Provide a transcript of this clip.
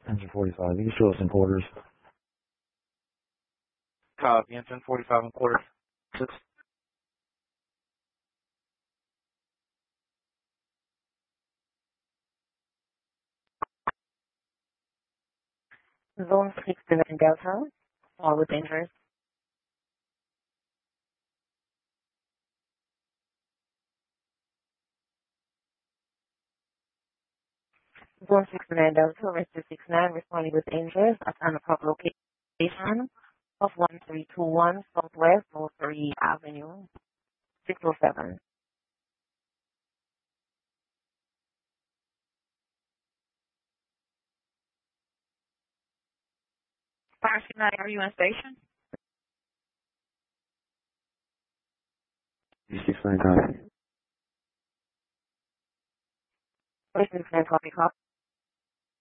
Engine 45. You can show us in quarters. Copy. Engine 45 and quarters. 6. Zone 69 Delta, all with injuries. Zone 69 Delta, Rescue 69, responding with injuries at an appropriate location of 1321 Southwest Rosary Avenue, 607. Fire 69, are you in station? 69 copy. Rescue 69 copy.